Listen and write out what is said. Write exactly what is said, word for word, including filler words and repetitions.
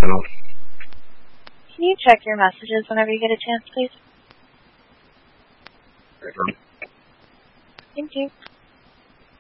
Sentinel. Can you check your messages whenever you get a chance, please? Confirm. Thank you.